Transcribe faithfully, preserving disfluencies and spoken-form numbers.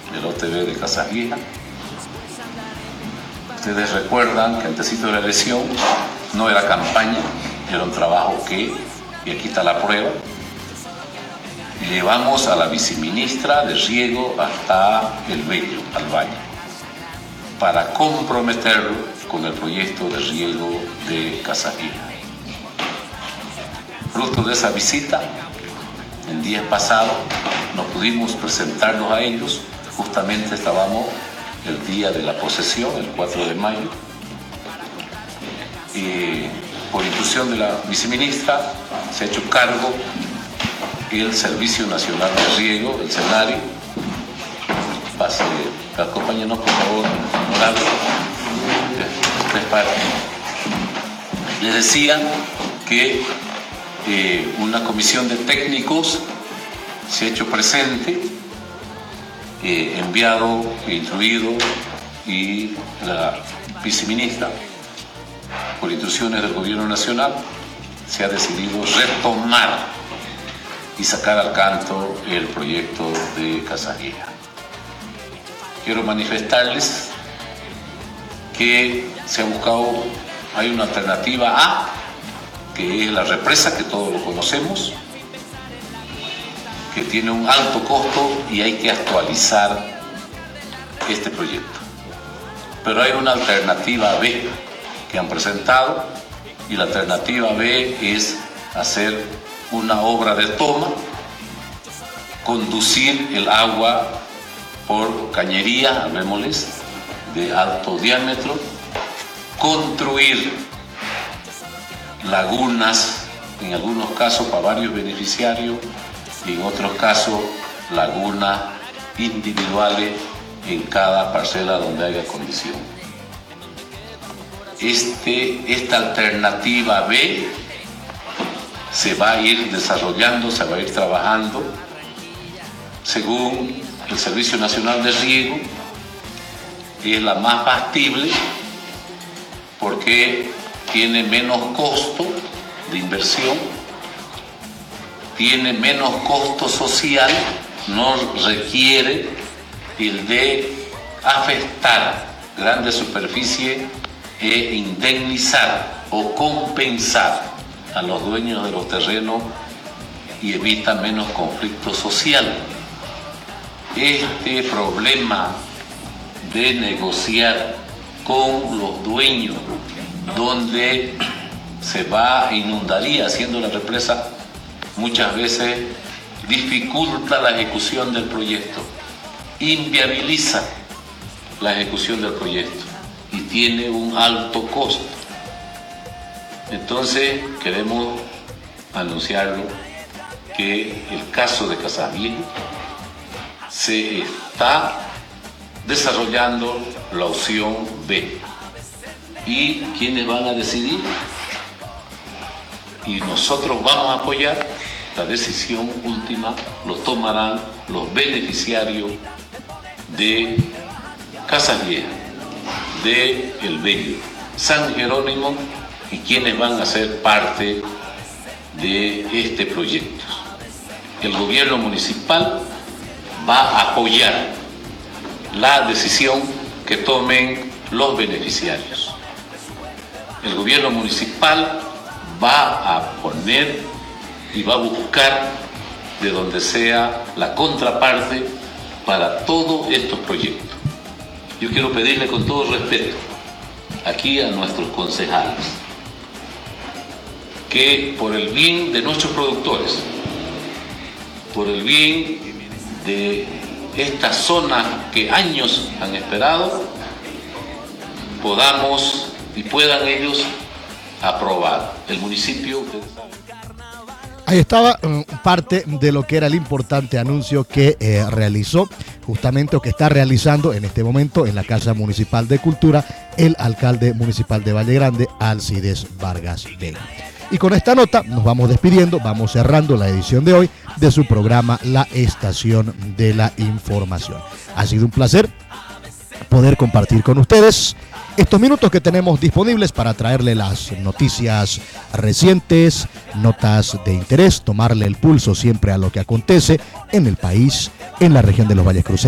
del O T B de Casas Viejas. Ustedes recuerdan que antesito de la elección no era campaña, era un trabajo que, y aquí está la prueba, llevamos a la viceministra de Riego hasta El Bello, al valle, para comprometerlo con el proyecto de riego de Casas Viejas. Fruto de esa visita, el día pasado nos pudimos presentarnos a ellos. Justamente estábamos el día de la posesión, el cuatro de mayo, y por instrucción de la viceministra se ha hecho cargo el Servicio Nacional de Riego, el SENARI. Pase, acompáñenos por favor, honorable. Les decía que eh, una comisión de técnicos se ha hecho presente, eh, enviado, instruido, y la viceministra, por instrucciones del Gobierno Nacional, se ha decidido retomar y sacar al canto el proyecto de Casas Viejas. Quiero manifestarles que se ha buscado, hay una alternativa A, que es la represa, que todos lo conocemos, que tiene un alto costo y hay que actualizar este proyecto. Pero hay una alternativa B que han presentado, y la alternativa B es hacer una obra de toma, conducir el agua por cañería, hablemosles, de alto diámetro, construir lagunas, en algunos casos para varios beneficiarios, y en otros casos lagunas individuales en cada parcela donde haya condición. Este, esta alternativa B se va a ir desarrollando, se va a ir trabajando según el Servicio Nacional de Riego. Es la más factible porque tiene menos costo de inversión, tiene menos costo social, no requiere el de afectar grandes superficies e indemnizar o compensar a los dueños de los terrenos, y evita menos conflicto social. Este problema de negociar con los dueños, donde se va, inundaría haciendo la represa, muchas veces dificulta la ejecución del proyecto, inviabiliza la ejecución del proyecto y tiene un alto costo. Entonces queremos anunciarlo que el caso de Casas Viejas se está desarrollando la opción B. ¿Y quiénes van a decidir? Y nosotros vamos a apoyar. La decisión última lo tomarán los beneficiarios de Casas Viejas, de El Bello, San Jerónimo, y quienes van a ser parte de este proyecto. El gobierno municipal va a apoyar la decisión que tomen los beneficiarios. El gobierno municipal va a poner y va a buscar de donde sea la contraparte para todos estos proyectos. Yo quiero pedirle con todo respeto aquí a nuestros concejales que, por el bien de nuestros productores, por el bien de esta zona que años han esperado, podamos y puedan ellos aprobar. El municipio... Ahí estaba um, parte de lo que era el importante anuncio que eh, realizó, justamente o que está realizando en este momento en la Casa Municipal de Cultura el alcalde municipal de Valle Grande, Alcides Vargas Vega. Y con esta nota nos vamos despidiendo, vamos cerrando la edición de hoy de su programa La Estación de la Información. Ha sido un placer poder compartir con ustedes estos minutos que tenemos disponibles para traerle las noticias recientes, notas de interés, tomarle el pulso siempre a lo que acontece en el país, en la región de los Valles Cruceños.